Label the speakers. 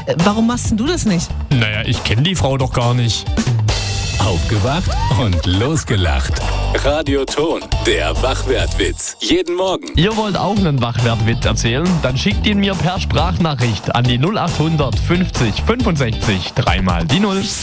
Speaker 1: Warum machst denn du das nicht?
Speaker 2: Naja, ich kenne die Frau doch gar nicht.
Speaker 3: Aufgewacht und losgelacht. Radioton, der Wachwertwitz. Jeden Morgen.
Speaker 2: Ihr wollt auch einen Wachwertwitz erzählen? Dann schickt ihn mir per Sprachnachricht an die 0800 50 65 3 mal die 0.